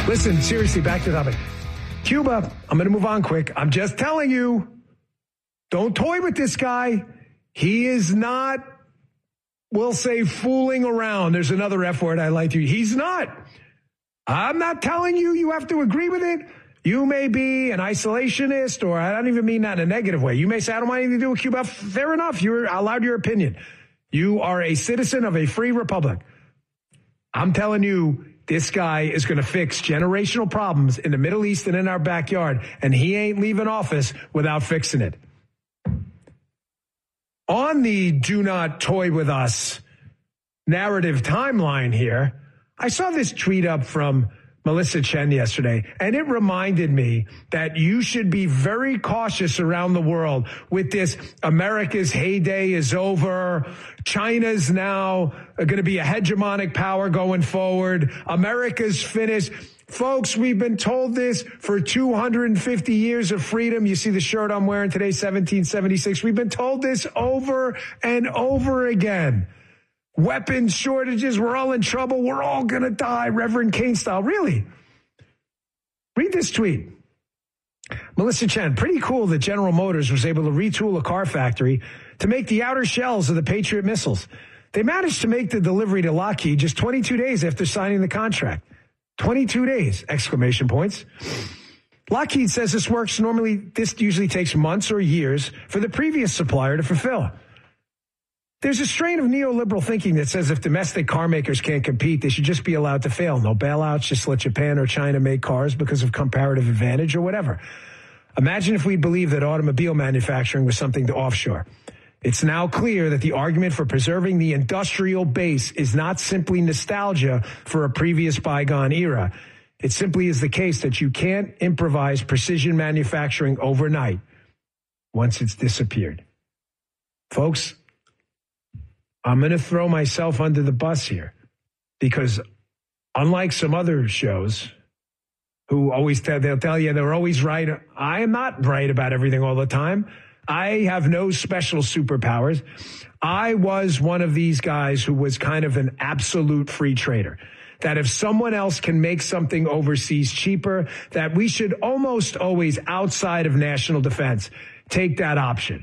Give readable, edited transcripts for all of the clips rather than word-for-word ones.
Listen, seriously, back to the topic. Cuba, I'm going to move on quick. I'm just telling you, don't toy with this guy. He is not, we'll say, fooling around. There's another F word I like to use. He's not. I'm not telling you you have to agree with it. You may be an isolationist, or I don't even mean that in a negative way. You may say, I don't want anything to do with Cuba. Fair enough. You're allowed your opinion. You are a citizen of a free republic. I'm telling you, this guy is going to fix generational problems in the Middle East and in our backyard, and he ain't leaving office without fixing it. On the do not toy with us narrative timeline here, I saw this tweet up from Melissa Chen yesterday, and it reminded me that you should be very cautious around the world with this America's heyday is over. China's now going to be a hegemonic power going forward. America's finished. Folks, we've been told this for 250 years of freedom. You see the shirt I'm wearing today, 1776. We've been told this over and over again. Weapons shortages, we're all in trouble, we're all going to die, Reverend Kane style. Really? Read this tweet. Melissa Chen, pretty cool that General Motors was able to retool a car factory to make the outer shells of the Patriot missiles. They managed to make the delivery to Lockheed just 22 days after signing the contract. 22 days, exclamation points. Lockheed says this usually takes months or years for the previous supplier to fulfill. There's a strain of neoliberal thinking that says if domestic car makers can't compete, they should just be allowed to fail. No bailouts, just let Japan or China make cars because of comparative advantage or whatever. Imagine if we believed that automobile manufacturing was something to offshore. It's now clear that the argument for preserving the industrial base is not simply nostalgia for a previous bygone era. It simply is the case that you can't improvise precision manufacturing overnight once it's disappeared. Folks, I'm going to throw myself under the bus here because unlike some other shows who they'll tell you they're always right. I am not right about everything all the time. I have no special superpowers. I was one of these guys who was kind of an absolute free trader. That if someone else can make something overseas cheaper, that we should almost always, outside of national defense, take that option.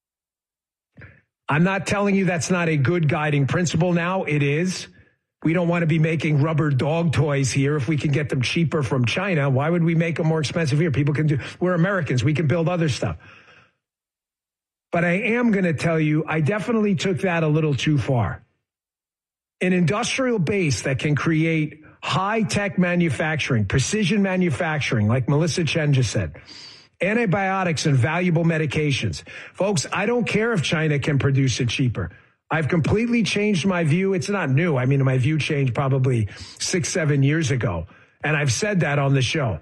I'm not telling you that's not a good guiding principle now. It is. We don't want to be making rubber dog toys here if we can get them cheaper from China. Why would we make them more expensive here? We're Americans. We can build other stuff. But I am going to tell you, I definitely took that a little too far. An industrial base that can create high-tech manufacturing, precision manufacturing, like Melissa Chen just said, antibiotics and valuable medications. Folks, I don't care if China can produce it cheaper. I've completely changed my view. It's not new. I mean, my view changed probably 6-7 years ago. And I've said that on the show.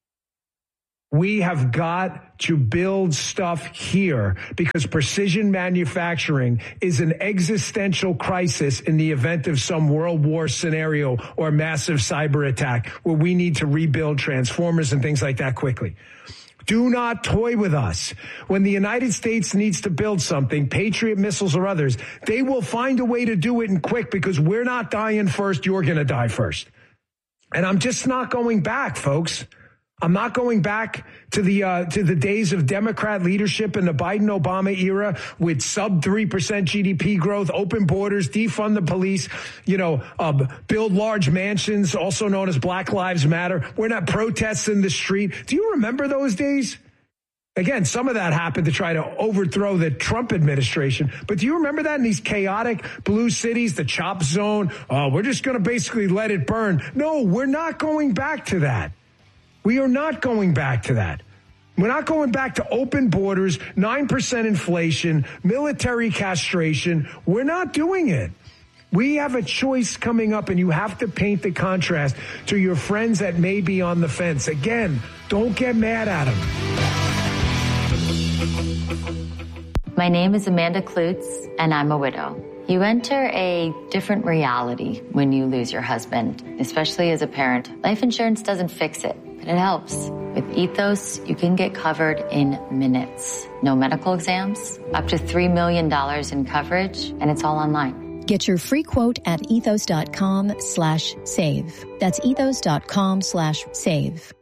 We have got to build stuff here because precision manufacturing is an existential crisis in the event of some world war scenario or massive cyber attack where we need to rebuild transformers and things like that quickly. Do not toy with us. When the United States needs to build something, Patriot missiles or others, they will find a way to do it and quick because we're not dying first. You're going to die first. And I'm just not going back, folks. I'm not going back to the days of Democrat leadership in the Biden-Obama era with sub 3% GDP growth, open borders, defund the police, build large mansions, also known as Black Lives Matter. We're not protests in the street. Do you remember those days? Again, some of that happened to try to overthrow the Trump administration. But do you remember that in these chaotic blue cities, the chop zone? Oh, we're just going to basically let it burn. No, we're not going back to that. We are not going back to that. We're not going back to open borders, 9% inflation, military castration. We're not doing it. We have a choice coming up, and you have to paint the contrast to your friends that may be on the fence. Again, don't get mad at them. My name is Amanda Klutz, and I'm a widow. You enter a different reality when you lose your husband, especially as a parent. Life insurance doesn't fix it, but it helps. With Ethos, you can get covered in minutes. No medical exams, up to $3 million in coverage, and it's all online. Get your free quote at ethos.com/save. That's ethos.com/save.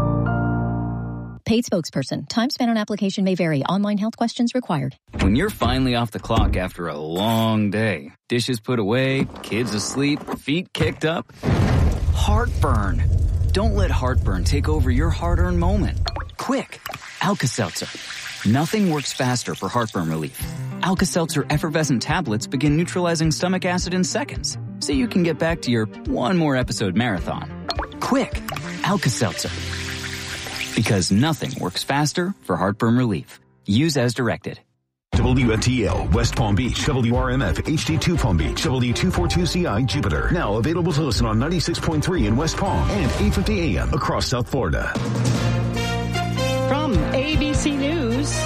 Paid spokesperson. Time spent on application may vary. Online health questions required. When you're finally off the clock after a long day, dishes put away, kids asleep, feet kicked up, heartburn. Don't let heartburn take over your hard-earned moment. Quick, Alka-Seltzer. Nothing works faster for heartburn relief. Alka-Seltzer effervescent tablets begin neutralizing stomach acid in seconds, so you can get back to your one more episode marathon. Quick, Alka-Seltzer. Because nothing works faster for heartburn relief. Use as directed. WFTL, West Palm Beach, WRMF, HD2 Palm Beach, W242CI, Jupiter. Now available to listen on 96.3 in West Palm and 850 AM across South Florida. From ABC News,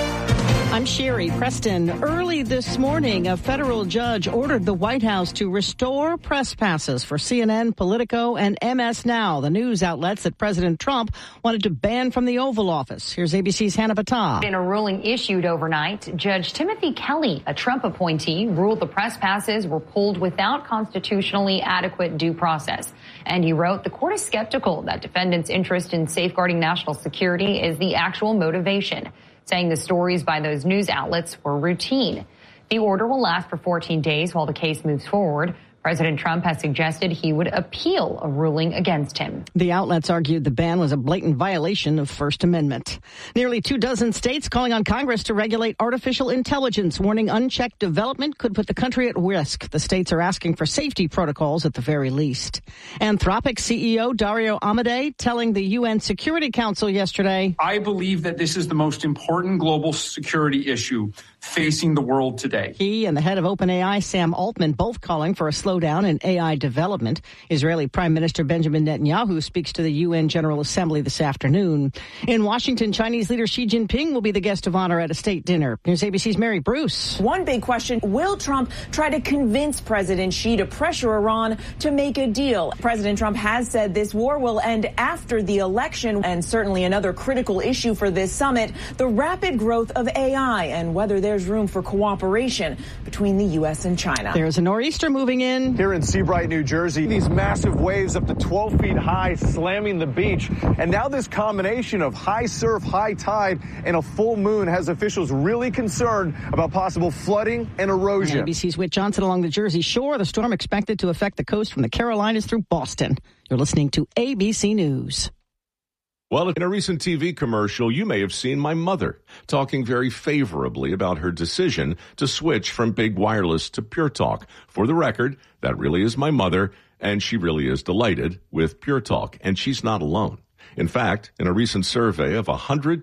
I'm Sherry Preston. Early this morning, a federal judge ordered the White House to restore press passes for CNN, Politico, and MS Now, the news outlets that President Trump wanted to ban from the Oval Office. Here's ABC's Hannah Battah. In a ruling issued overnight, Judge Timothy Kelly, a Trump appointee, ruled the press passes were pulled without constitutionally adequate due process. And he wrote, the court is skeptical that defendants' interest in safeguarding national security is the actual motivation, saying the stories by those news outlets were routine. The order will last for 14 days while the case moves forward. President Trump has suggested he would appeal a ruling against him. The outlets argued the ban was a blatant violation of First Amendment. Nearly 24 states calling on Congress to regulate artificial intelligence, warning unchecked development could put the country at risk. The states are asking for safety protocols at the very least. Anthropic CEO Dario Amodei telling the UN Security Council yesterday, I believe that this is the most important global security issue facing the world today. He and the head of OpenAI, Sam Altman, both calling for a slowdown in AI development. Israeli Prime Minister Benjamin Netanyahu speaks to the UN General Assembly this afternoon. In Washington, Chinese leader Xi Jinping will be the guest of honor at a state dinner. Here's ABC's Mary Bruce. One big question, will Trump try to convince President Xi to pressure Iran to make a deal? President Trump has said this war will end after the election, and certainly another critical issue for this summit, the rapid growth of AI and whether there's room for cooperation between the U.S. and China. There's a nor'easter moving in. Here in Seabright, New Jersey, these massive waves up to 12 feet high slamming the beach. And now this combination of high surf, high tide, and a full moon has officials really concerned about possible flooding and erosion. ABC's Whit Johnson along the Jersey Shore. The storm expected to affect the coast from the Carolinas through Boston. You're listening to ABC News. Well, in a recent TV commercial, you may have seen my mother talking very favorably about her decision to switch from Big Wireless to Pure Talk. For the record, that really is my mother, and she really is delighted with Pure Talk, and she's not alone. In fact, in a recent survey of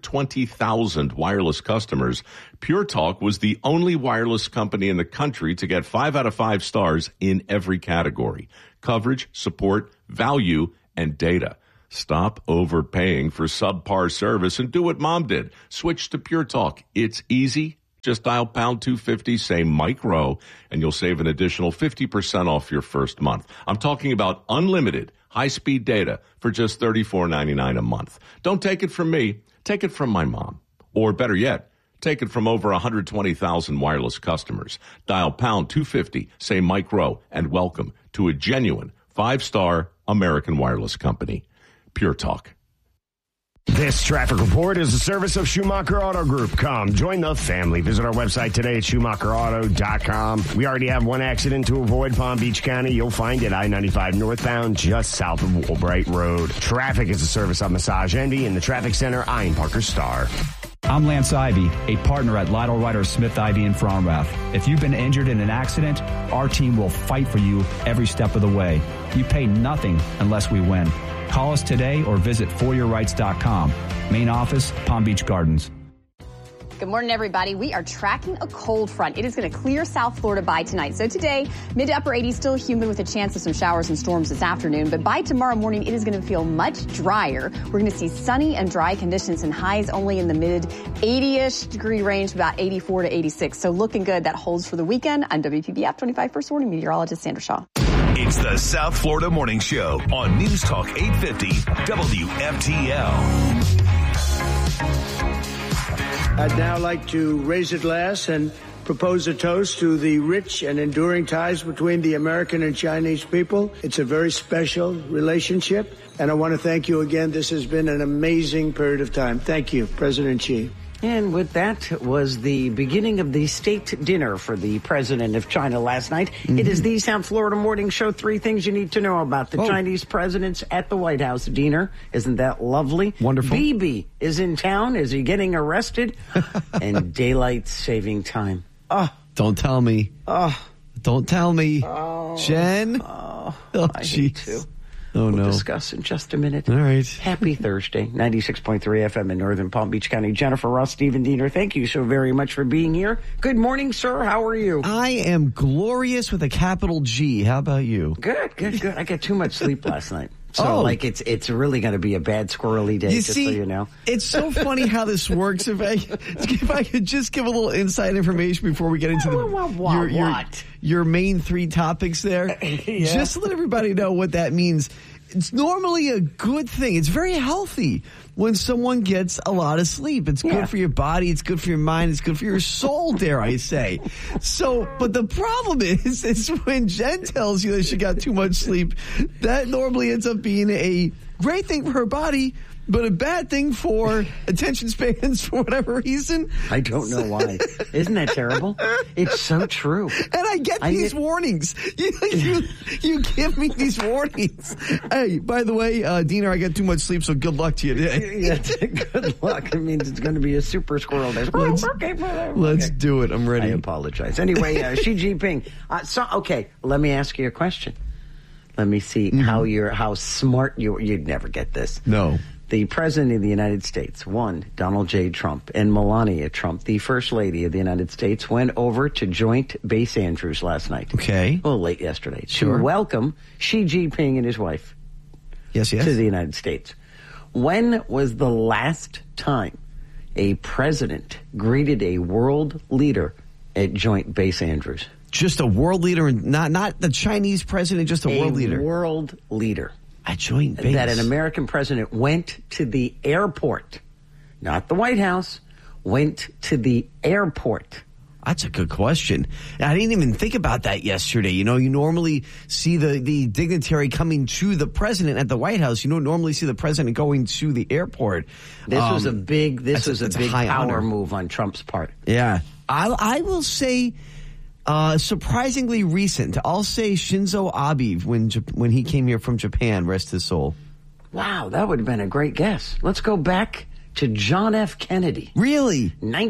120,000 wireless customers, Pure Talk was the only wireless company in the country to get 5 out of 5 stars in every category: coverage, support, value, and data. Stop overpaying for subpar service and do what Mom did. Switch to Pure Talk. It's easy. Just dial pound 250, say Mike Rowe, and you'll save an additional 50% off your first month. I'm talking about unlimited high-speed data for just $34.99 a month. Don't take it from me. Take it from my mom. Or better yet, take it from over 120,000 wireless customers. Dial pound 250, say Mike Rowe, and welcome to a genuine 5-star American wireless company. Pure Talk. This traffic report is a service of Schumacher Auto Group. Come, join the family. Visit our website today at SchumacherAuto.com. We already have one accident to avoid Palm Beach County. You'll find it I-95 northbound just south of Woolbright Road. Traffic is a service of Massage Envy in the traffic center. I'm Parker Starr. I'm Lance Ivy, a partner at Lytle Ryder Smith Ivy in Fromrath. If you've been injured in an accident, our team will fight for you every step of the way. You pay nothing unless we win. Call us today or visit foryourrights.com. Main office, Palm Beach Gardens. Good morning, everybody. We are tracking a cold front. It is going to clear South Florida by tonight. So today, mid to upper 80s, still humid with a chance of some showers and storms this afternoon. But by tomorrow morning, it is going to feel much drier. We're going to see sunny and dry conditions and highs only in the mid 80-ish degree range, about 84 to 86. So looking good. That holds for the weekend. I'm WPBF 25 First Warning Meteorologist Sandra Shaw. It's the South Florida Morning Show on News Talk 850 WFTL. I'd now like to raise a glass and propose a toast to the rich and enduring ties between the American and Chinese people. It's a very special relationship, and I want to thank you again. This has been an amazing period of time. Thank you, President Xi. And with that was the beginning of the state dinner for the president of China last night. Mm-hmm. It is the South Florida Morning Show. 3 things you need to know about the Chinese presidents at the White House dinner. Isn't that lovely? Wonderful. Bibi is in town. Is he getting arrested? And daylight saving time. Oh, don't tell me. Oh, don't tell me. Oh, Jen. Oh, I jeez. hate to. Oh, we'll no. discuss in just a minute. All right. Happy Thursday. 96.3 FM in Northern Palm Beach County. Jennifer Ross, Stephen Diener, thank you so very much for being here. Good morning, sir. How are you? I am glorious with a capital G. How about you? Good. I got too much sleep last night. So, it's really going to be a bad squirrely day, just so you know. It's so funny how this works. If I could just give a little inside information before we get into your main 3 topics there. Yeah. Just to let everybody know what that means. It's normally a good thing. It's very healthy when someone gets a lot of sleep. It's good for your body. It's good for your mind. It's good for your soul, dare I say. So, but the problem is when Jen tells you that she got too much sleep, that normally ends up being a great thing for her body, but a bad thing for attention spans for whatever reason. I don't know why. Isn't that terrible? It's so true. And I get these warnings. You give me these warnings. Hey, by the way, Diener, I got too much sleep, so good luck to you today. Yeah, good luck. It means it's going to be a super squirrel day. Let's do it. I'm ready. I apologize. Anyway, Xi Jinping. Let me ask you a question. Let me see how smart you'd never get this. No. The President of the United States, Donald J. Trump, and Melania Trump, the First Lady of the United States, went over to Joint Base Andrews last night. Okay. Well, late yesterday. Sure. To welcome Xi Jinping and his wife. Yes. To the United States. When was the last time a president greeted a world leader at Joint Base Andrews? Just a world leader, not the Chinese president, just a world leader. A world leader. At Joint Base. That an American president went to the airport, not the White House, went to the airport. That's a good question. I didn't even think about that yesterday. You normally see the dignitary coming to the president at the White House. You don't normally see the president going to the airport. This was a big high power honor move on Trump's part. Yeah. I will say surprisingly recent. I'll say Shinzo Abe when he came here from Japan, rest his soul. Wow, that would have been a great guess. Let's go back to John F. Kennedy. Really?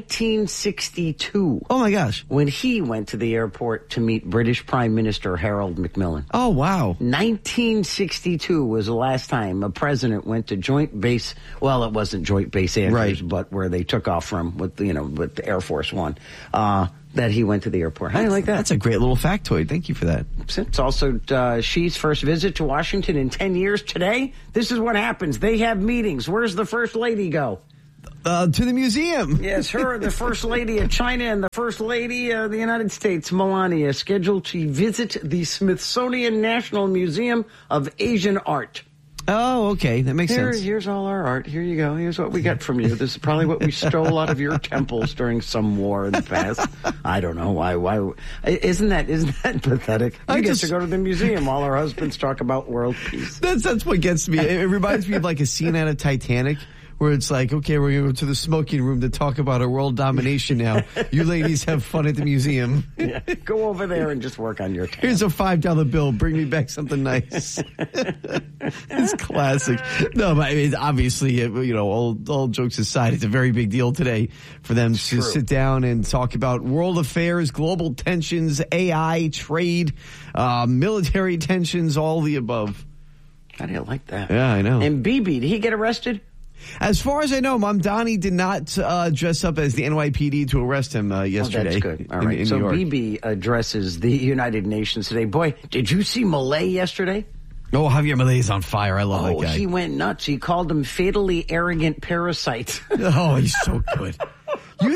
1962. Oh, my gosh. When he went to the airport to meet British Prime Minister Harold Macmillan. Oh, wow. 1962 was the last time a president went to Joint Base. Well, it wasn't Joint Base Andrews, but where they took off from with the Air Force One. That he went to the airport. How do you like that? That's a great little factoid. Thank you for that. It's also Xi's first visit to Washington in 10 years today. This is what happens. They have meetings. Where's the First Lady go? To the museum. Yes, her, the First Lady of China, and the First Lady of the United States, Melania, scheduled to visit the Smithsonian National Museum of Asian Art. Oh, okay. That makes sense. Here's all our art. Here you go. Here's what we got from you. This is probably what we stole out of your temples during some war in the past. I don't know why. Isn't that pathetic? You get to go to the museum while our husbands talk about world peace. That's what gets me. It reminds me of like a scene out of Titanic, where it's like, okay, we're going to go to the smoking room to talk about our world domination now. You ladies have fun at the museum. Yeah, go over there and just work on your tan. Here's a $5 bill. Bring me back something nice. It's classic. No, but I mean, obviously, all jokes aside, it's a very big deal today for them to sit down and talk about world affairs, global tensions, AI, trade, military tensions, all the above. How do you like that? Yeah, I know. And Bibi, did he get arrested? As far as I know, Mom Donnie did not dress up as the NYPD to arrest him yesterday. Oh, that's good. All right. So Bibi addresses the United Nations today. Boy, did you see Milei yesterday? Oh, Javier Milei's on fire. I love that guy. He went nuts. He called him fatally arrogant parasite. Oh, he's so good. You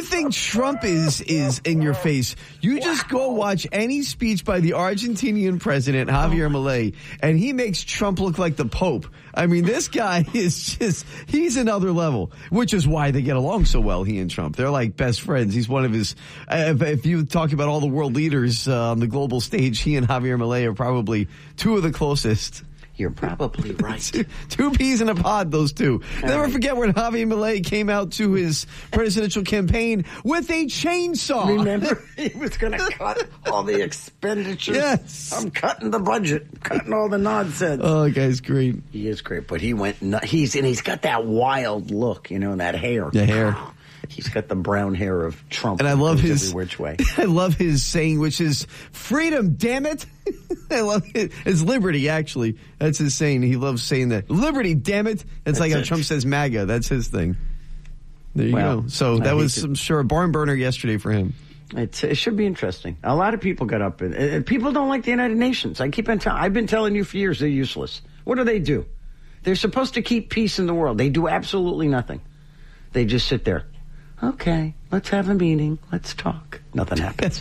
think Trump is in your face, you just go watch any speech by the Argentinian president, Javier Milei, and he makes Trump look like the Pope. I mean, this guy is he's another level, which is why they get along so well, he and Trump. They're like best friends. He's one of his, if you talk about all the world leaders on the global stage, he and Javier Milei are probably two of the closest. You're probably right. Two peas in a pod, those two. Never forget when Javier Milei came out to his presidential campaign with a chainsaw. Remember, he was going to cut all the expenditures. Yes. I'm cutting the budget, cutting all the nonsense. Oh, the guy's great. He is great, but he went nuts. He's got that wild look, that hair. The hair. He's got the brown hair of Trump. And I love his every which way. I love his saying, which is freedom, damn it. I love it. It's liberty, actually. That's his saying. He loves saying that. Liberty, damn it. That's like how Trump says MAGA. That's his thing. There you go. So that was, I'm sure, a barn burner yesterday for him. It should be interesting. A lot of people got up and people don't like the United Nations. I've been telling you for years they're useless. What do? They're supposed to keep peace in the world. They do absolutely nothing. They just sit there. Okay, let's have a meeting. Let's talk. Nothing happens.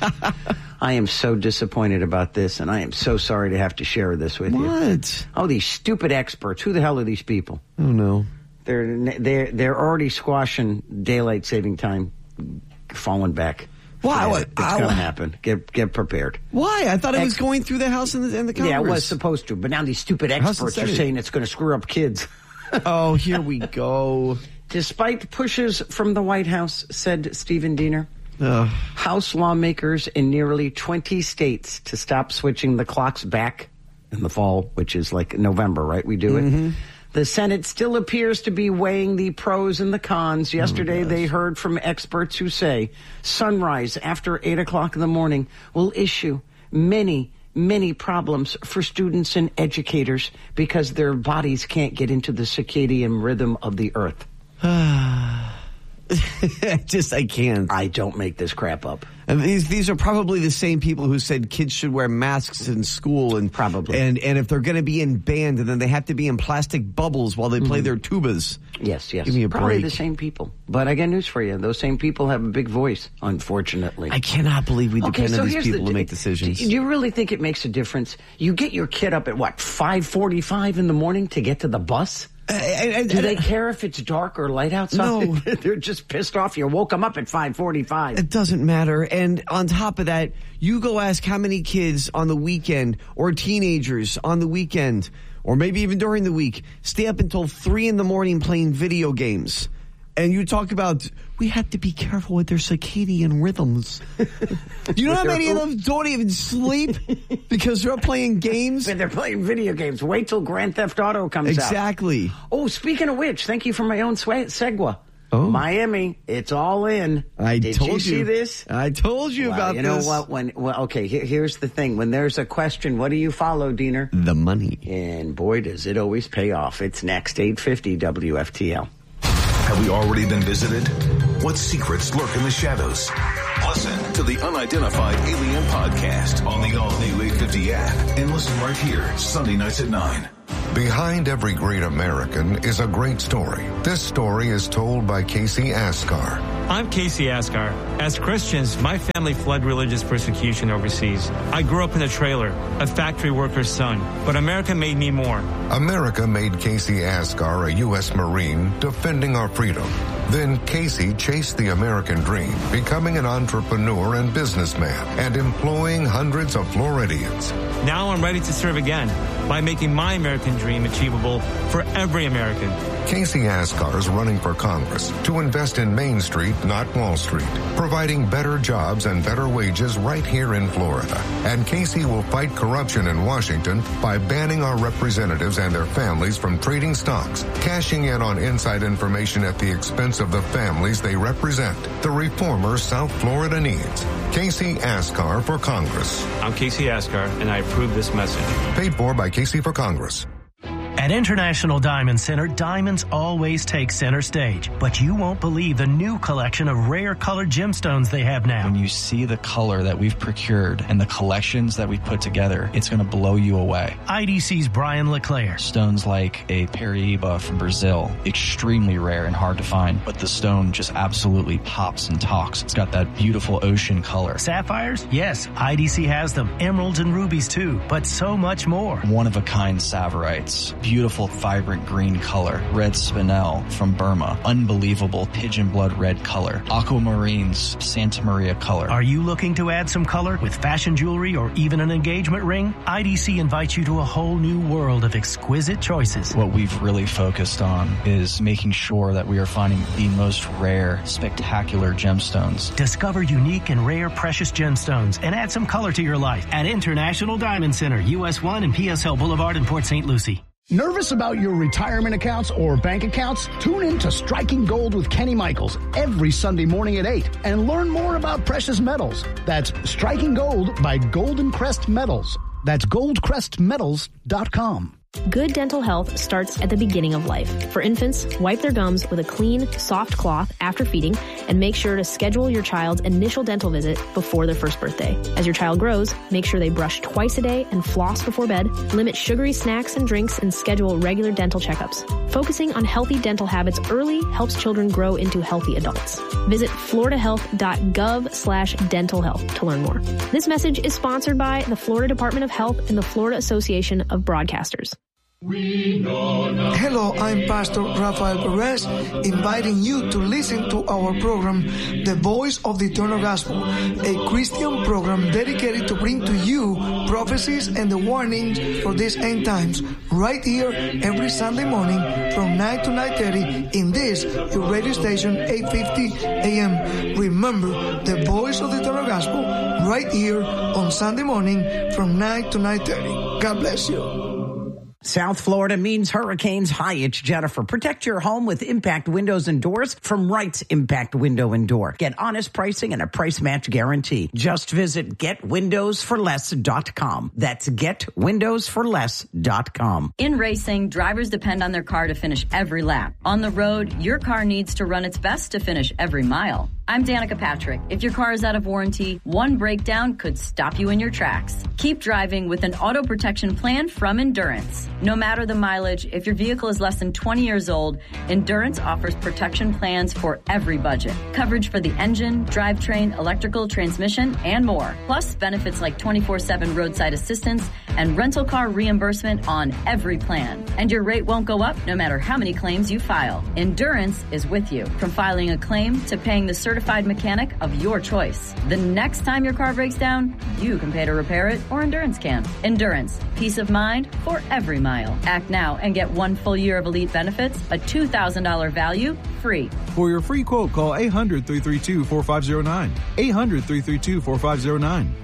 I am so disappointed about this, and I am so sorry to have to share this with you. What? Oh, these stupid experts. Who the hell are these people? Oh, no. They're already squashing daylight saving time, falling back. Why? It's going to happen. Get prepared. Why? I thought it was going through the House and the Congress. Yeah, it was supposed to, but now these stupid experts are saying it's going to screw up kids. Oh, here we go. Despite pushes from the White House, said Stephen Diener, House lawmakers in nearly 20 states to stop switching the clocks back in the fall, which is like November, right? We do it. The Senate still appears to be weighing the pros and the cons. Yesterday, they heard from experts who say sunrise after 8 o'clock in the morning will issue many problems for students and educators because their bodies can't get into the circadian rhythm of the earth. I can't. I don't make this crap up. And these are probably the same people who said kids should wear masks in school, and probably, and if they're going to be in band, and then they have to be in plastic bubbles while they play their tubas. Yes. Give me a probably break. The same people. But I got news for you: those same people have a big voice. Unfortunately, I cannot believe we depend on these people to make decisions. Do you really think it makes a difference? You get your kid up at 5:45 in the morning to get to the bus. Do they care if it's dark or light outside? No. They're just pissed off you woke them up at 5:45. It doesn't matter. And on top of that, you go ask how many kids on the weekend or teenagers on the weekend or maybe even during the week stay up until 3 in the morning playing video games. And you talk about, we have to be careful with their circadian rhythms. Do you know how many of them don't even sleep because they're playing games? And they're playing video games. Wait till Grand Theft Auto comes out. Exactly. Oh, speaking of which, thank you for my own segue. Oh. Miami, it's all in. Did you see this? I told you about this. You know what? Here's the thing. When there's a question, what do you follow, Diener? The money. And boy, does it always pay off. It's next, 8:50 WFTL. Have we already been visited? What secrets lurk in the shadows? Listen to the Unidentified Alien Podcast on the all-new 850 app and listen right here, Sunday nights at 9. Behind every great American is a great story. This story is told by Casey Askar. I'm Casey Askar. As Christians, my family fled religious persecution overseas. I grew up in a trailer, a factory worker's son, but America made me more. America made Casey Askar a U.S. Marine defending our freedom. Then Casey chased the American dream, becoming an entrepreneur and businessman and employing hundreds of Floridians. Now I'm ready to serve again by making my American dream achievable for every American. Casey Askar is running for Congress to invest in Main Street, not Wall Street, providing better jobs and better wages right here in Florida. And Casey will fight corruption in Washington by banning our representatives and their families from trading stocks, cashing in on inside information at the expense of the families they represent. The reformer South Florida needs. Casey Askar for Congress. I'm Casey Askar, and I approve this message. Paid for by Casey for Congress. At International Diamond Center, diamonds always take center stage. But you won't believe the new collection of rare colored gemstones they have now. When you see the color that we've procured and the collections that we've put together, it's going to blow you away. IDC's Brian LeClaire. Stones like a Paraíba from Brazil, extremely rare and hard to find, but the stone just absolutely pops and talks. It's got that beautiful ocean color. Sapphires? Yes, IDC has them. Emeralds and rubies too, but so much more. One-of-a-kind Saverites. Beautiful, vibrant green color. Red Spinel from Burma. Unbelievable pigeon blood red color. Aquamarines, Santa Maria color. Are you looking to add some color with fashion jewelry or even an engagement ring? IDC invites you to a whole new world of exquisite choices. What we've really focused on is making sure that we are finding the most rare, spectacular gemstones. Discover unique and rare precious gemstones and add some color to your life at International Diamond Center, US 1 and PSL Boulevard in Port St. Lucie. Nervous about your retirement accounts or bank accounts? Tune in to Striking Gold with Kenny Michaels every Sunday morning at 8 and learn more about precious metals. That's Striking Gold by Golden Crest Metals. That's goldcrestmetals.com. Good dental health starts at the beginning of life. For infants, wipe their gums with a clean, soft cloth after feeding and make sure to schedule your child's initial dental visit before their first birthday. As your child grows, make sure they brush twice a day and floss before bed, limit sugary snacks and drinks, and schedule regular dental checkups. Focusing on healthy dental habits early helps children grow into healthy adults. Visit floridahealth.gov/dental health to learn more. This message is sponsored by the Florida Department of Health and the Florida Association of Broadcasters. Hello, I'm Pastor Rafael Perez, inviting you to listen to our program, The Voice of the Eternal Gospel, a Christian program dedicated to bring to you prophecies and the warnings for these end times, right here every Sunday morning from 9 to 9:30 in this, your radio station, 850 AM. Remember, The Voice of the Eternal Gospel, right here on Sunday morning from 9 to 9:30. God bless you. South Florida means hurricanes. Hi, it's Jennifer. Protect your home with Impact Windows and Doors from Wright's Impact Window and Door. Get honest pricing and a price match guarantee. Just visit GetWindowsForLess.com. That's GetWindowsForLess.com. In racing, drivers depend on their car to finish every lap. On the road, your car needs to run its best to finish every mile. I'm Danica Patrick. If your car is out of warranty, one breakdown could stop you in your tracks. Keep driving with an auto protection plan from Endurance. No matter the mileage, if your vehicle is less than 20 years old, Endurance offers protection plans for every budget. Coverage for the engine, drivetrain, electrical, transmission, and more. Plus benefits like 24/7 roadside assistance and rental car reimbursement on every plan. And your rate won't go up no matter how many claims you file. Endurance is with you, from filing a claim to paying the certified mechanic of your choice. The next time your car breaks down, you can pay to repair it, or Endurance can. Endurance, peace of mind for every mile. Act now and get 1 full year of elite benefits, a $2,000 value, free. For your free quote, call 800-332-4509. 800-332-4509.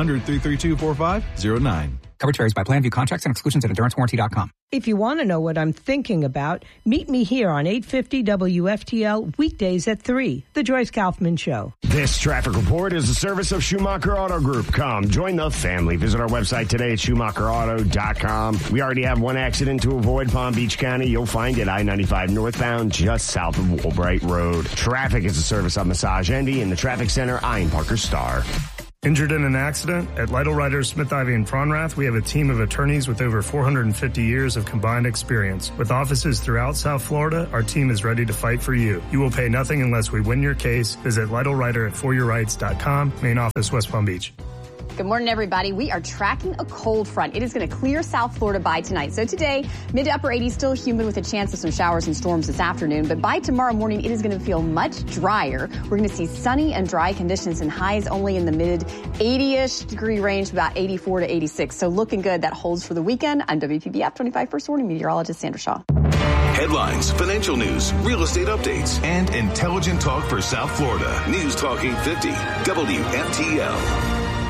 800-332-4509. Coverage varies by plan. View contracts and exclusions at EnduranceWarranty.com. If you want to know what I'm thinking about, meet me here on 850 WFTL weekdays at 3, The Joyce Kaufman Show. This traffic report is a service of Schumacher Auto Group. Come, join the family. Visit our website today at SchumacherAuto.com. We already have one accident to avoid, Palm Beach County. You'll find it I-95 northbound just south of Woolbright Road. Traffic is a service of Massage Endy. In the traffic center, I'm Parker Starr. Injured in an accident? At Lytle Writers, Smith, Ivy, and Fronrath, we have a team of attorneys with over 450 years of combined experience. With offices throughout South Florida, our team is ready to fight for you. You will pay nothing unless we win your case. Visit Lytle Writer at foryourrights.com, main office, West Palm Beach. Good morning, everybody. We are tracking a cold front. It is going to clear South Florida by tonight. So today, mid to upper 80s, still humid with a chance of some showers and storms this afternoon. But by tomorrow morning, it is going to feel much drier. We're going to see sunny and dry conditions and highs only in the mid 80-ish degree range, about 84 to 86. So looking good. That holds for the weekend. I'm WPBF 25 First Warning Meteorologist Sandra Shaw. Headlines, financial news, real estate updates, and intelligent talk for South Florida. News Talk 850 WFTL.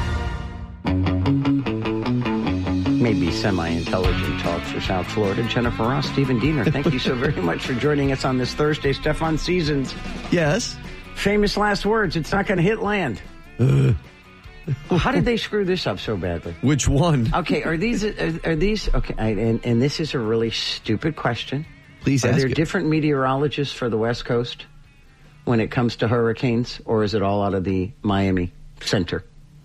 Maybe semi-intelligent talk for South Florida. Jennifer Ross, Stephen Diener, thank you so very much for joining us on this Thursday. Stefan Seasons. Yes? Famous last words. It's not going to hit land. How did they screw this up so badly? Which one? Okay, are these okay? And this is a really stupid question. Please ask. Are there it. different meteorologists for the West Coast when it comes to hurricanes, or is it all out of the Miami Center?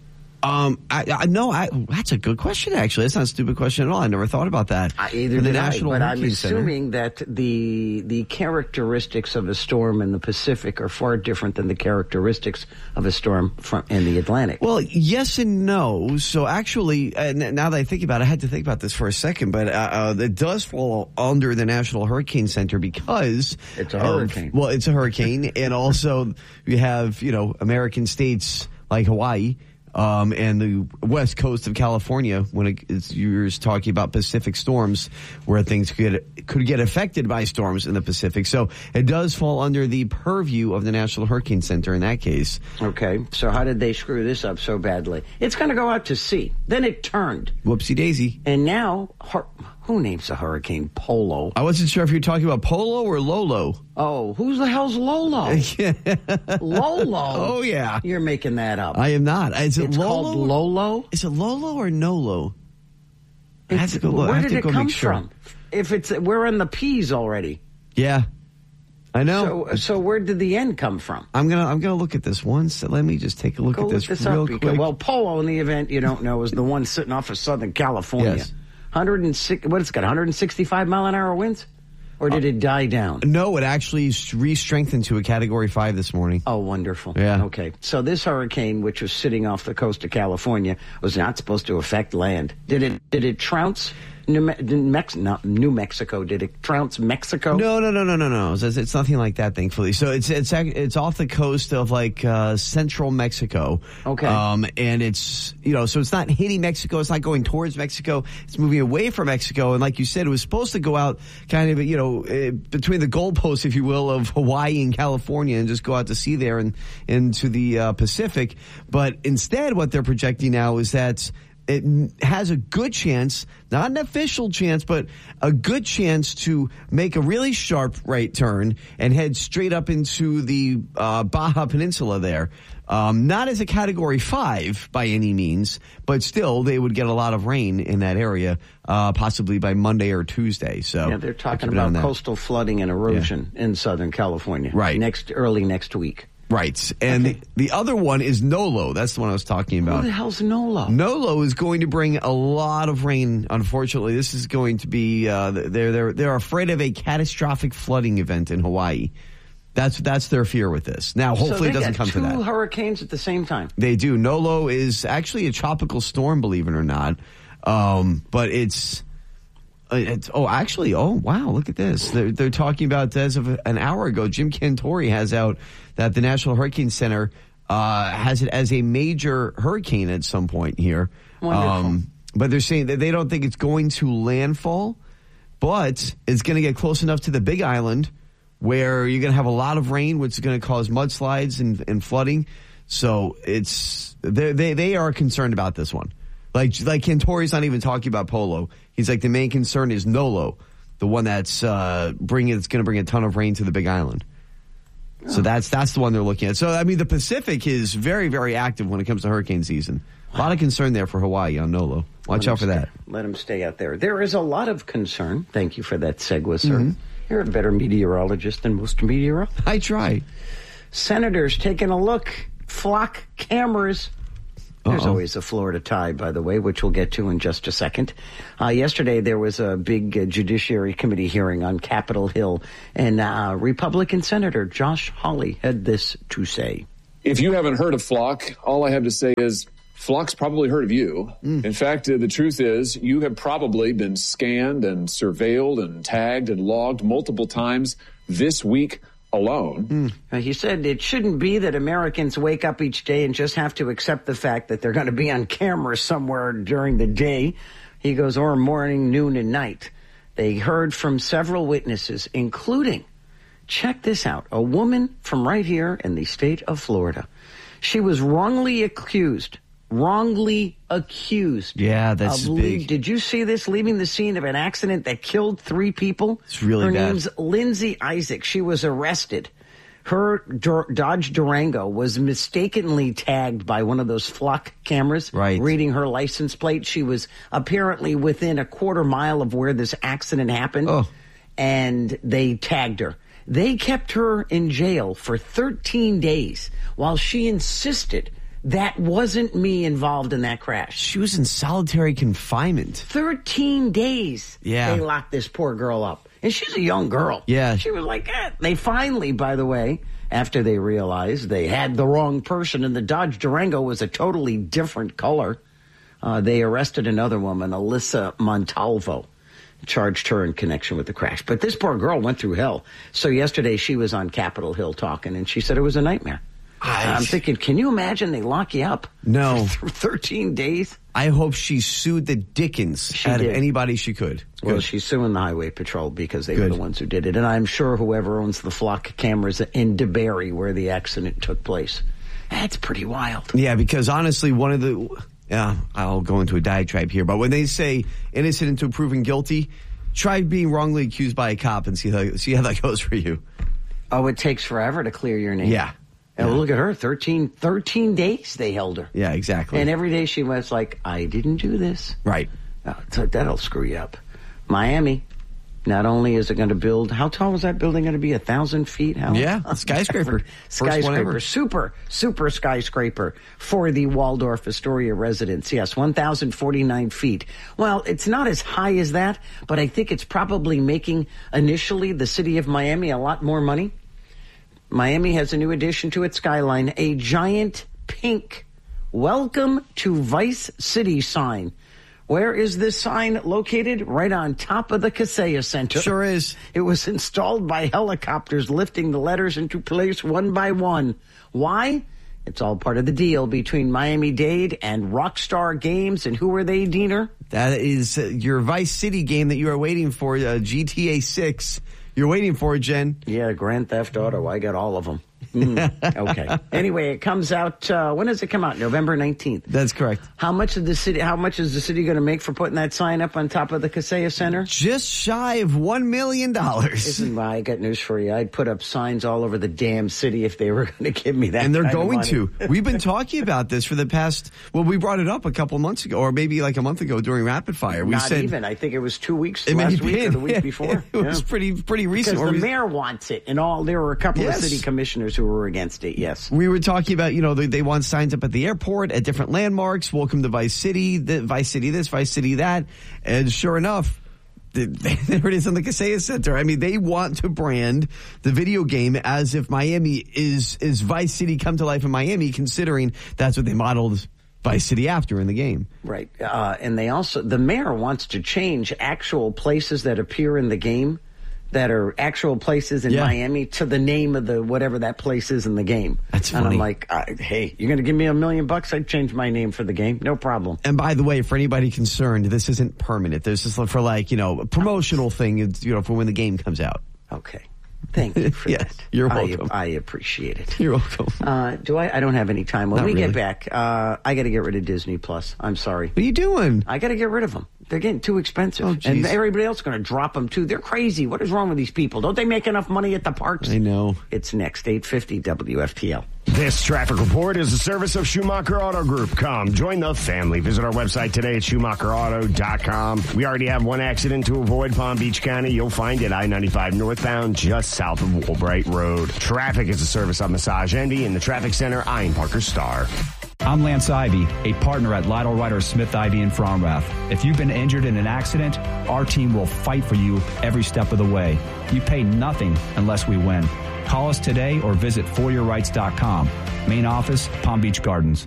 That's a good question, actually. That's not a stupid question at all. I never thought about that. Either did I, but I'm assuming that the characteristics of a storm in the Pacific are far different than the characteristics of a storm in the Atlantic. Well, yes and no. So actually, now that I think about it, I had to think about this for a second, but it does fall under the National Hurricane Center because it's a hurricane. Well, it's a hurricane, and also you have, American states like Hawaii, and the west coast of California, when you're talking about Pacific storms, where things could get affected by storms in the Pacific. So it does fall under the purview of the National Hurricane Center in that case. Okay, so how did they screw this up so badly? It's going to go out to sea. Then it turned. Whoopsie daisy. And now, who names a hurricane Polo? I wasn't sure if you're talking about Polo or Lolo. Oh, who the hell's Lolo? Lolo? Oh, yeah. You're making that up. I am not. Is it it's Lolo? Called Lolo? Is it Lolo or Nolo? I have to go look. Where did it come from? We're in the P's already. Yeah. I know. So where did the N come from? I'm gonna look at this once. Let me just take a look at this real quick. Well, Polo, in the event you don't know, is the one sitting off of Southern California. Yes. 106. What it's got? 165 mile an hour winds, or did it die down? No, it actually re-strengthened to a Category 5 this morning. Oh, wonderful. Yeah. Okay. So this hurricane, which was sitting off the coast of California, was not supposed to affect land. Did it trounce New Mexico? Did it trounce Mexico? No. It's nothing like that, thankfully. So it's off the coast of central Mexico. Okay. And it's so it's not hitting Mexico. It's not going towards Mexico. It's moving away from Mexico. And like you said, it was supposed to go out kind of between the goalposts, if you will, of Hawaii and California, and just go out to sea there and into the Pacific. But instead, what they're projecting now is that it has a good chance, not an official chance, but a good chance to make a really sharp right turn and head straight up into the Baja Peninsula there. Not as a Category 5 by any means, but still they would get a lot of rain in that area, possibly by Monday or Tuesday. So yeah, they're talking about coastal flooding and erosion in Southern California. Right. Early next week. Right. And the other one is Nolo. That's the one I was talking about. Who the hell's Nolo? Nolo is going to bring a lot of rain. Unfortunately, this is going to be, they're afraid of a catastrophic flooding event in Hawaii. That's their fear with this. Now, hopefully it doesn't come to that. Two hurricanes at the same time. They do. Nolo is actually a tropical storm, believe it or not. But wow, look at this. They're talking about, as of an hour ago, Jim Cantore has out that the National Hurricane Center has it as a major hurricane at some point here. Wonderful. But they're saying that they don't think it's going to landfall, but it's going to get close enough to the Big Island where you're going to have a lot of rain, which is going to cause mudslides and flooding. So they are concerned about this one. Like Cantore's not even talking about Polo. He's like, the main concern is Nolo, the one that's going to bring a ton of rain to the Big Island. Oh. So that's the one they're looking at. So I mean, the Pacific is very, very active when it comes to hurricane season. A lot of concern there for Hawaii on Nolo. Watch out for that. Let them stay out there. There is a lot of concern. Thank you for that segue, sir. Mm-hmm. You're a better meteorologist than most meteorologists. I try. Senators taking a look. Flock cameras. There's always a Florida tie, by the way, which we'll get to in just a second. Yesterday, there was a big Judiciary Committee hearing on Capitol Hill, and Republican Senator Josh Hawley had this to say. If you haven't heard of Flock, all I have to say is Flock's probably heard of you. In fact, the truth is you have probably been scanned and surveilled and tagged and logged multiple times this week alone. He said it shouldn't be that Americans wake up each day and just have to accept the fact that they're going to be on camera somewhere during the day. He goes, or morning, noon, and night. They heard from several witnesses, including, check this out, a woman from right here in the state of Florida. She was wrongly accused. Yeah, that's big. Did you see this? Leaving the scene of an accident that killed 3 people. It's really bad. Her name's Lindsay Isaac. She was arrested Her Dodge Durango was mistakenly tagged by one of those flock cameras, reading her license plate. She was apparently within a quarter mile of where this accident happened, and they tagged her. They kept her in jail for 13 days while she insisted that wasn't me involved in that crash. She was in solitary confinement. 13 days. Yeah. They locked this poor girl up. And she's a young girl. Yeah. She was like that. They finally, by the way, after they realized they had the wrong person and the Dodge Durango was a totally different color, they arrested another woman, Alyssa Montalvo, charged her in connection with the crash. But this poor girl went through hell. So yesterday she was on Capitol Hill talking, and she said it was a nightmare. I'm thinking, can you imagine they lock you up? No. For 13 days? I hope she sued the dickens out of anybody she could. Well, she's suing the Highway Patrol because they were the ones who did it. And I'm sure whoever owns the flock cameras in DeBary where the accident took place. That's pretty wild. Yeah, because honestly, one of the... Yeah, I'll go into a diatribe here. But when they say innocent until proven guilty, try being wrongly accused by a cop and see how that goes for you. Oh, it takes forever to clear your name. Yeah. And look at her, 13 days they held her. Yeah, exactly. And every day she was like, I didn't do this. Right. So that'll screw you up. Miami, not only is it going to build, how tall is that building going to be? 1,000 feet? Yeah, skyscraper. Skyscraper. Super skyscraper for the Waldorf Astoria residents. Yes, 1,049 feet. Well, it's not as high as that, but I think it's probably making initially the city of Miami a lot more money. Miami has a new addition to its skyline, a giant pink "Welcome to Vice City" sign. Where is this sign located? Right on top of the Kaseya Center. Sure is. It was installed by helicopters lifting the letters into place one by one. Why? It's all part of the deal between Miami-Dade and Rockstar Games. And who are they, Diener? That is your Vice City game that you are waiting for, GTA 6. You're waiting for it, Jen. Yeah, Grand Theft Auto. I got all of them. Okay. Anyway, it comes out. When does it come out? November 19th. That's correct. How much is the city going to make for putting that sign up on top of the Kaseya Center? Just shy of $1 million. Listen, I got news for you. I'd put up signs all over the damn city if they were going to give me that. And they're kind going of money. to. We've been talking about this for the past. Well, we brought it up a couple months ago, or maybe like a month ago during Rapid Fire. We Not said, even. I think it was 2 weeks last week or the week before. It was pretty recent. Because the mayor wants it, and there were a couple of city commissioners who were against it. Yes. We were talking about, they want signs up at the airport, at different landmarks, welcome to Vice City, Vice City this, Vice City that. And sure enough, there it is on the Kaseya Center. I mean, they want to brand the video game as if Miami is Vice City come to life in Miami, considering that's what they modeled Vice City after in the game. Right. And the mayor wants to change actual places that appear in the game that are actual places in Miami to the name of the whatever that place is in the game. That's funny. And I'm like, hey, you're going to give me $1 million? I'd change my name for the game. No problem. And by the way, for anybody concerned, this isn't permanent. This is for a promotional thing, for when the game comes out. Okay. Thank you for that. You're welcome. I appreciate it. You're welcome. I don't have any time. When Not we really. get back, I got to get rid of Disney Plus. I'm sorry. What are you doing? I got to get rid of them. They're getting too expensive. Oh, and everybody else is going to drop them too. They're crazy. What is wrong with these people? Don't they make enough money at the parks? I know. It's next, 850 WFTL. This traffic report is a service of Schumacher Auto Group. Come, join the family. Visit our website today at SchumacherAuto.com. We already have one accident to avoid Palm Beach County. You'll find it I-95 northbound just south of Woolbright Road. Traffic is a service of Massage Envy in the traffic center. I'm Parker Starr. I'm Lance Ivy, a partner at Lytle Ryder Smith Ivy in Fromrath. If you've been injured in an accident, our team will fight for you every step of the way. You pay nothing unless we win. Call us today or visit foryourrights.com. Main office, Palm Beach Gardens.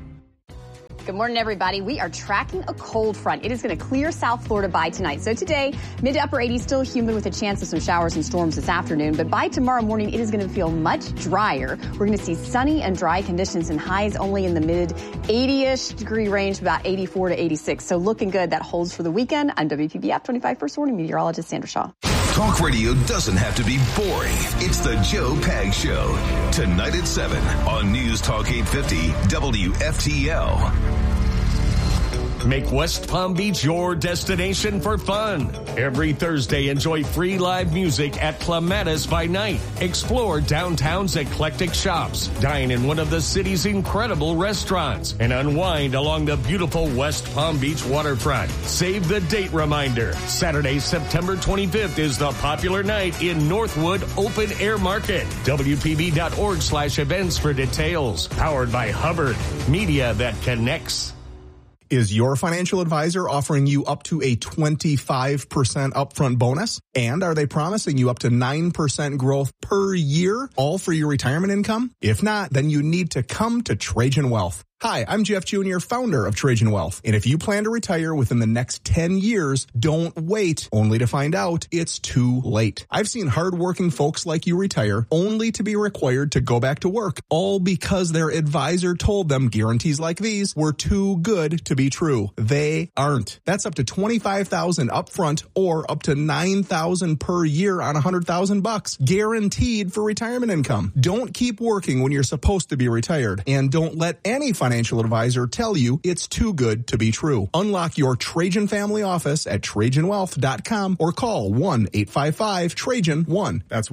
Good morning, everybody. We are tracking a cold front. It is going to clear South Florida by tonight. So today, mid to upper 80s, still humid with a chance of some showers and storms this afternoon. But by tomorrow morning, it is going to feel much drier. We're going to see sunny and dry conditions and highs only in the mid 80-ish degree range, about 84 to 86. So looking good. That holds for the weekend. I'm WPBF 25 First Warning meteorologist Sandra Shaw. Talk radio doesn't have to be boring. It's the Joe Pag Show. Tonight at 7 on News Talk 850 WFTL. Make West Palm Beach your destination for fun. Every Thursday, enjoy free live music at Clematis by Night. Explore downtown's eclectic shops. Dine in one of the city's incredible restaurants. And unwind along the beautiful West Palm Beach waterfront. Save the date reminder. Saturday, September 25th is the popular night in Northwood Open Air Market. WPB.org/events for details. Powered by Hubbard, media that connects. Is your financial advisor offering you up to a 25% upfront bonus? And are they promising you up to 9% growth per year, all for your retirement income? If not, then you need to come to Trajan Wealth. Hi, I'm Jeff Jr., founder of Trajan Wealth. And if you plan to retire within the next 10 years, don't wait only to find out it's too late. I've seen hardworking folks like you retire only to be required to go back to work, all because their advisor told them guarantees like these were too good to be true. They aren't. That's up to $25,000 upfront or up to $9,000 per year on $100,000 guaranteed for retirement income. Don't keep working when you're supposed to be retired, and don't let any financial advisor tell you it's too good to be true. Unlock your Trajan family office at TrajanWealth.com or call 1-855-TRAJAN-1. That's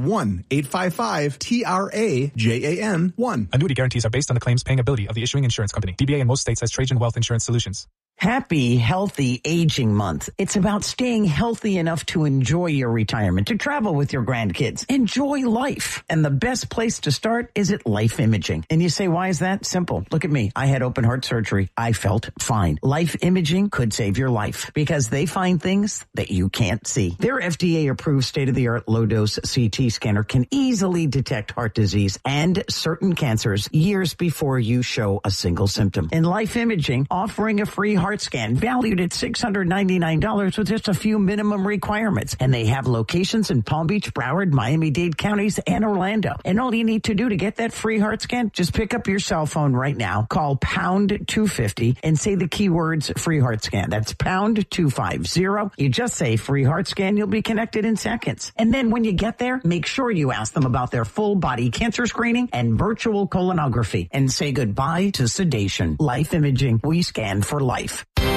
1-855-TRAJAN-1. Annuity guarantees are based on the claims paying ability of the issuing insurance company. DBA in most states has Trajan Wealth Insurance Solutions. Happy, healthy aging month. It's about staying healthy enough to enjoy your retirement, to travel with your grandkids. Enjoy life. And the best place to start is at Life Imaging. And you say, why is that? Simple. Look at me. I had open heart surgery. I felt fine. Life Imaging could save your life because they find things that you can't see. Their FDA-approved state-of-the-art low-dose CT scanner can easily detect heart disease and certain cancers years before you show a single symptom. And Life Imaging offering a free heart scan valued at $699 with just a few minimum requirements. And they have locations in Palm Beach, Broward, Miami-Dade counties, and Orlando. And all you need to do to get that free heart scan, just pick up your cell phone right now, call pound 250 and say the keywords free heart scan. That's pound 250. You just say free heart scan, you'll be connected in seconds. And then when you get there, make sure you ask them about their full body cancer screening and virtual colonography and say goodbye to sedation. Life Imaging, we scan for life.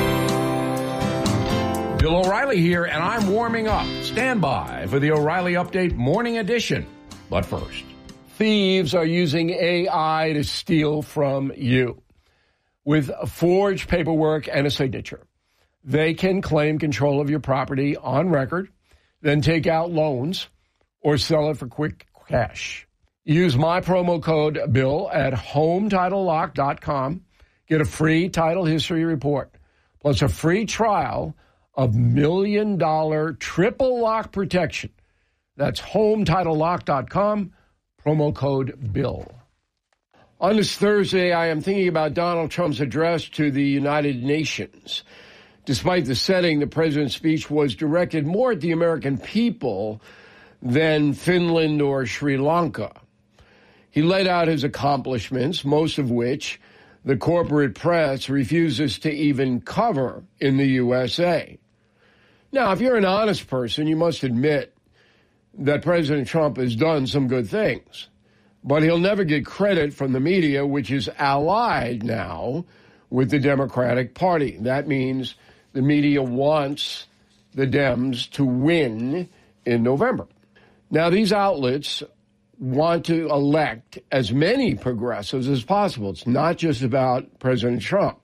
Bill O'Reilly here, and I'm warming up. Stand by for the O'Reilly Update Morning Edition. But first, thieves are using AI to steal from you. With forged paperwork and a signature, they can claim control of your property on record, then take out loans or sell it for quick cash. Use my promo code BILL at HomeTitleLock.com. Get a free title history report, plus a free trial of $1 million triple lock protection. That's HomeTitleLock.com, promo code BILL. On this Thursday, I am thinking about Donald Trump's address to the United Nations. Despite the setting, the president's speech was directed more at the American people than Finland or Sri Lanka. He laid out his accomplishments, most of which the corporate press refuses to even cover in the USA. Now, if you're an honest person, you must admit that President Trump has done some good things. But he'll never get credit from the media, which is allied now with the Democratic Party. That means the media wants the Dems to win in November. Now, these outlets want to elect as many progressives as possible. It's not just about President Trump.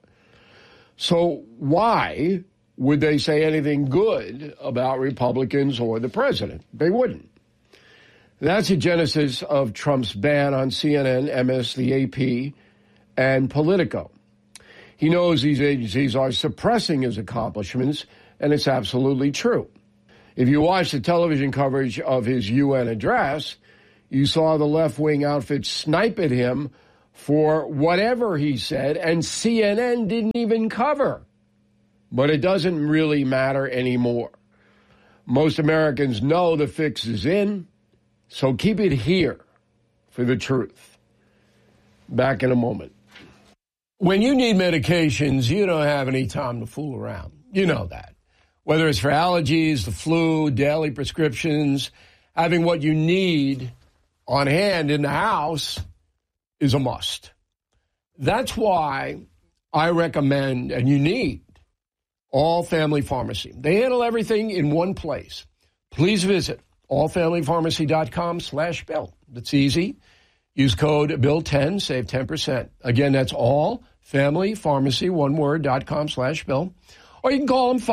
So why would they say anything good about Republicans or the president? They wouldn't. That's the genesis of Trump's ban on CNN, MS, the AP, and Politico. He knows these agencies are suppressing his accomplishments, and it's absolutely true. If you watch the television coverage of his UN address, you saw the left-wing outfit snipe at him for whatever he said, and CNN didn't even cover. But it doesn't really matter anymore. Most Americans know the fix is in, so keep it here for the truth. Back in a moment. When you need medications, you don't have any time to fool around. You know that. Whether it's for allergies, the flu, daily prescriptions, having what you need on hand in the house is a must. That's why I recommend, and you need, All Family Pharmacy. They handle everything in one place. Please visit allfamilypharmacy.com/Bill. That's easy. Use code BILL10, save 10%. Again, that's allfamilypharmacy, one word, .com/Bill. Or you can call them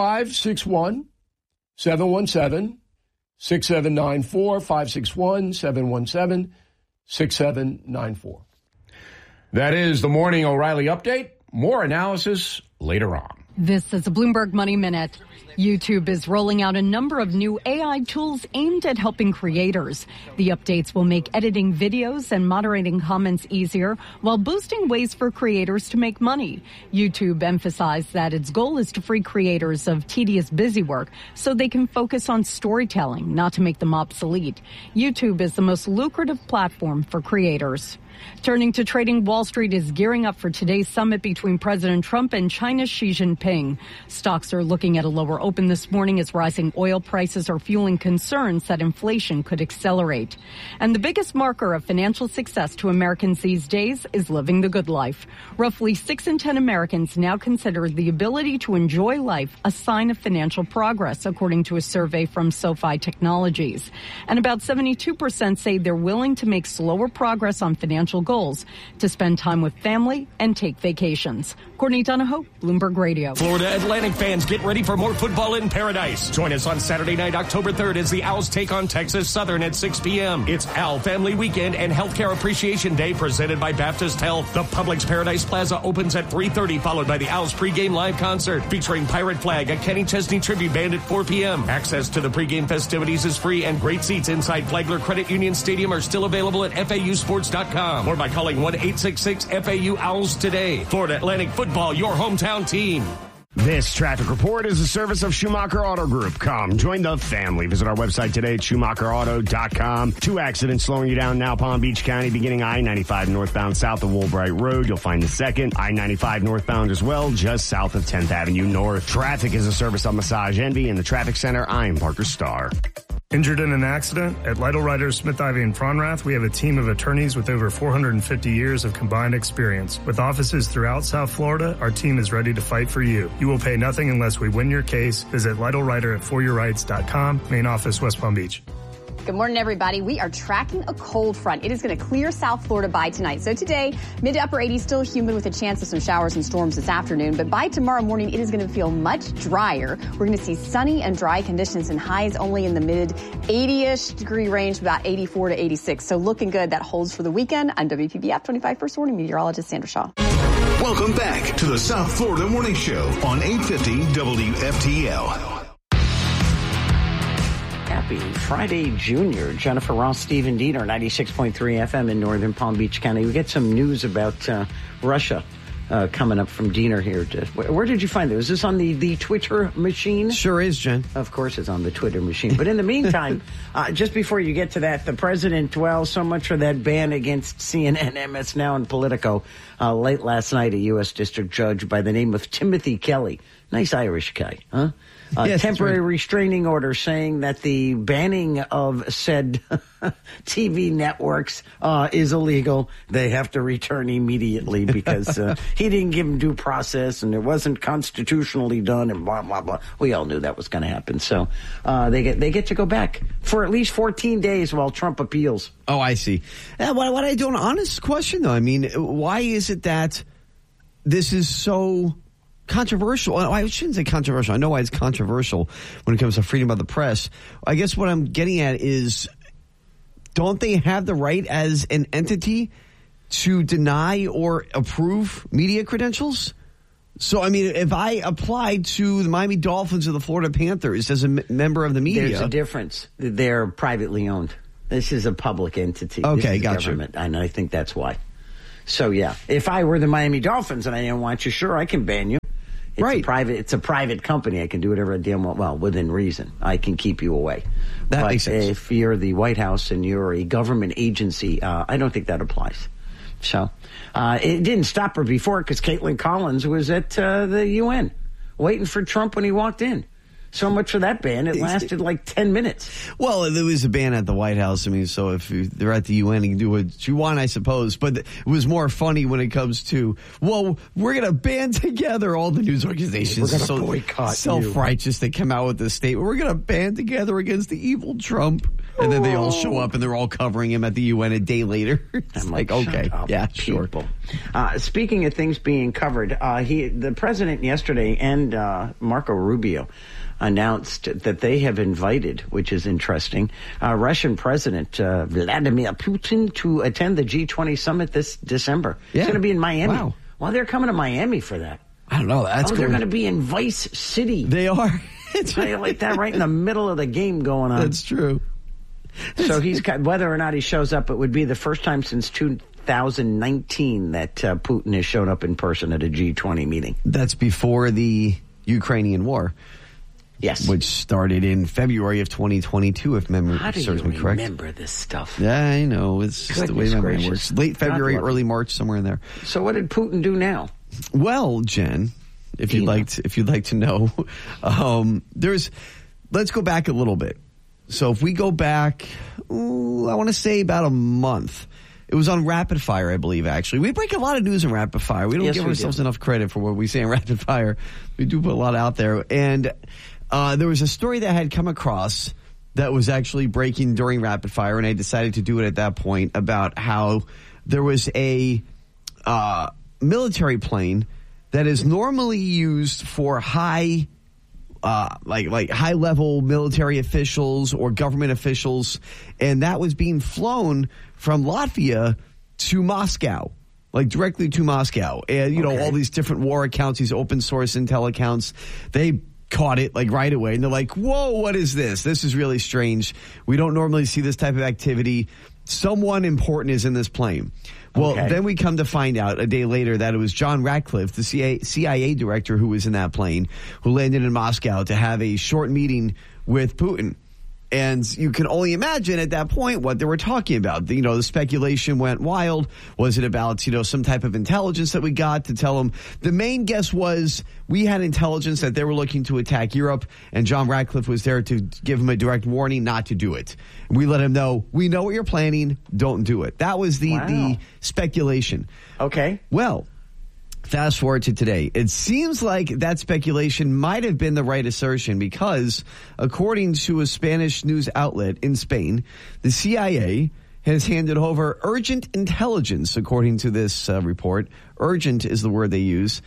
561-717-6794, 561-717-6794. That is the Morning O'Reilly Update. More analysis later on. This is a Bloomberg Money Minute. YouTube is rolling out a number of new AI tools aimed at helping creators. The updates will make editing videos and moderating comments easier while boosting ways for creators to make money. YouTube emphasized that its goal is to free creators of tedious busy work so they can focus on storytelling, not to make them obsolete. YouTube is the most lucrative platform for creators. Turning to trading, Wall Street is gearing up for today's summit between President Trump and China's Xi Jinping. Stocks are looking at a lower open this morning as rising oil prices are fueling concerns that inflation could accelerate. And the biggest marker of financial success to Americans these days is living the good life. Roughly 6 in 10 Americans now consider the ability to enjoy life a sign of financial progress, according to a survey from SoFi Technologies. And about 72% say they're willing to make slower progress on financial goals, to spend time with family and take vacations. Courtney Donahoe, Bloomberg Radio. Florida Atlantic fans, get ready for more football in paradise. Join us on Saturday night, October 3rd, as the Owls take on Texas Southern at 6 p.m. It's Owl Family Weekend and Healthcare Appreciation Day presented by Baptist Health. The Publix Paradise Plaza opens at 3:30, followed by the Owls pregame live concert featuring Pirate Flag, a Kenny Chesney tribute band at 4 p.m. Access to the pregame festivities is free, and great seats inside Flagler Credit Union Stadium are still available at FAUsports.com or by calling 1-866-FAU-OWLS today. Florida Atlantic Football, your hometown team. This traffic report is a service of Schumacher Auto Group. Come, join the family. Visit our website today at SchumacherAuto.com. 2 accidents slowing you down now, Palm Beach County, beginning I-95 northbound south of Woolbright Road. You'll find the second. I-95 northbound as well, just south of 10th Avenue North. Traffic is a service of Massage Envy. In the traffic center, I'm Parker Starr. Injured in an accident? At Lytle Writers, Smith, Ivy, and Fronrath, we have a team of attorneys with over 450 years of combined experience. With offices throughout South Florida, our team is ready to fight for you. You will pay nothing unless we win your case. Visit Lytle Writer at foryourrights.com. Main office, West Palm Beach. Good morning, everybody. We are tracking a cold front. It is going to clear South Florida by tonight. So today, mid to upper 80s, still humid with a chance of some showers and storms this afternoon. But by tomorrow morning, it is going to feel much drier. We're going to see sunny and dry conditions and highs only in the mid 80-ish degree range, about 84 to 86. So looking good. That holds for the weekend. I'm WPBF 25 First Warning meteorologist Sandra Shaw. Welcome back to the South Florida Morning Show on 850 WFTL. Happy Friday, Junior. Jennifer Ross, Stephen Diener, 96.3 FM in northern Palm Beach County. We get some news about Russia coming up from Diener here. Where did you find it? Was this on the Twitter machine? Sure is, Jen. Of course it's on the Twitter machine. But in the meantime, just before you get to that, the president, so much for that ban against CNN, MS Now, and Politico. Late last night, a U.S. district judge by the name of Timothy Kelly, nice Irish guy, huh? Yes, temporary restraining order saying that the banning of said TV networks is illegal. They have to return immediately because he didn't give them due process and it wasn't constitutionally done and blah, blah, blah. We all knew that was going to happen. So they get to go back for at least 14 days while Trump appeals. Oh, I see. What I do, an honest question, though. I mean, why is it that this is so controversial? I shouldn't say controversial. I know why it's controversial when it comes to freedom of the press. I guess what I'm getting at is, don't they have the right as an entity to deny or approve media credentials? So, I mean, if I applied to the Miami Dolphins or the Florida Panthers as a member of the media... There's a difference. They're privately owned. This is a public entity. Okay, gotcha. And I think that's why. So, yeah, if I were the Miami Dolphins and I didn't want you, sure, I can ban you. It's a private company. I can do whatever I damn well, within reason. I can keep you away. That makes sense. If you're the White House and you're a government agency, I don't think that applies. So it didn't stop her before because Caitlin Collins was at the UN waiting for Trump when he walked in. So much for that ban. It lasted like 10 minutes. Well, there was a ban at the White House. I mean, so if they're at the UN, you can do what you want, I suppose. But it was more funny when it comes to, well, we're going to band together all the news organizations. We're going to boycott self-righteous. They come out with this statement. We're going to band together against the evil Trump. And then they all show up and they're all covering him at the UN a day later. It's like, okay, yeah, sure. Speaking of things being covered, the president yesterday and Marco Rubio announced that they have invited, which is interesting, Russian President Vladimir Putin to attend the G20 summit this December. Yeah. It's going to be in Miami. Wow. Well, they're coming to Miami for that. I don't know. They're going to be in Vice City. They are. Like that right in the middle of the game going on. That's true. So he's got, whether or not he shows up, it would be the first time since 2019 that Putin has shown up in person at a G20 meeting. That's before the Ukrainian war. Yes. Which started in February of 2022, if memory serves me correct. Remember this stuff? Yeah, I know. It's just the way my mind works. Late February, early March, somewhere in there. So what did Putin do now? Well, Jen, if you'd like to know, let's go back a little bit. So if we go back, I want to say about a month. It was on Rapid Fire, I believe, actually. We break a lot of news in Rapid Fire. We don't give ourselves enough credit for what we say in Rapid Fire. We do put a lot out there. And there was a story that I had come across that was actually breaking during Rapid Fire, and I decided to do it at that point, about how there was a military plane that is normally used for high high-level military officials or government officials, and that was being flown from Latvia to Moscow, like directly to Moscow. And, you know, all these different war accounts, these open-source intel accounts, they caught it like right away, and they're like, whoa, what is this? This is really strange. We don't normally see this type of activity. Someone important is in this plane. Well, then we come to find out a day later that it was John Ratcliffe, the CIA director who was in that plane, who landed in Moscow to have a short meeting with Putin. And you can only imagine at that point what they were talking about. You know, the speculation went wild. Was it about, you know, some type of intelligence that we got to tell them? The main guess was we had intelligence that they were looking to attack Europe, and John Ratcliffe was there to give him a direct warning not to do it. We let him know, we know what you're planning, don't do it. That was the speculation. Okay. Well, fast forward to today. It seems like that speculation might have been the right assertion because, according to a Spanish news outlet in Spain, the CIA has handed over urgent intelligence, according to this report. Urgent is the word they use,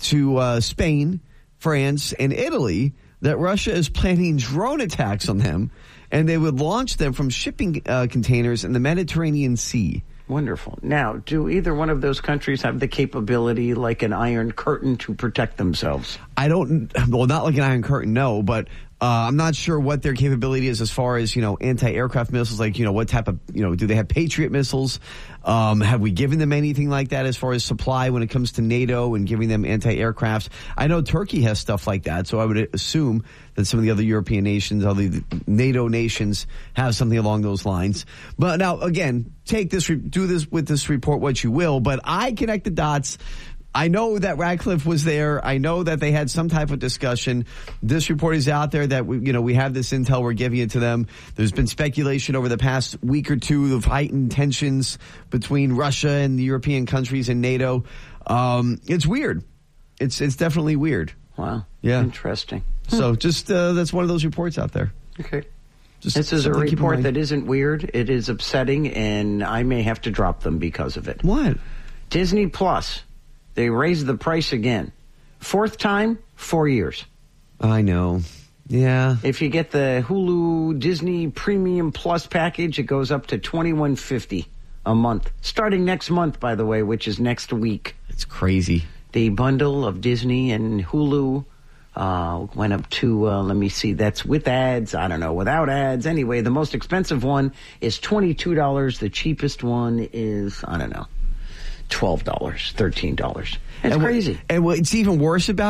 to Spain, France, and Italy, that Russia is planning drone attacks on them, and they would launch them from shipping containers in the Mediterranean Sea. Wonderful. Now, do either one of those countries have the capability, like an Iron Curtain, to protect themselves? Well, not like an Iron Curtain, no, but I'm not sure what their capability is as far as, you know, anti-aircraft missiles, like, you know, what type of, you know, do they have Patriot missiles? Have we given them anything like that as far as supply when it comes to NATO and giving them anti-aircraft? I know Turkey has stuff like that, so I would assume that some of the other European nations, all the NATO nations, have something along those lines. But now, again, do this with this report what you will, but I connect the dots. I know that Ratcliffe was there. I know that they had some type of discussion. This report is out there that we have this intel. We're giving it to them. There's been speculation over the past week or two of heightened tensions between Russia and the European countries and NATO. It's weird. It's definitely weird. Wow. Yeah. Interesting. So just that's one of those reports out there. Okay. This is a report that isn't weird. It is upsetting, and I may have to drop them because of it. What? Disney Plus. They raised the price again. Fourth time, 4 years. I know. Yeah. If you get the Hulu Disney Premium Plus package, it goes up to $21.50 a month. Starting next month, by the way, which is next week. It's crazy. The bundle of Disney and Hulu went up to, let me see, that's with ads. I don't know, without ads. Anyway, the most expensive one is $22. The cheapest one is, I don't know, $12, $13. It's crazy. And what's even worse about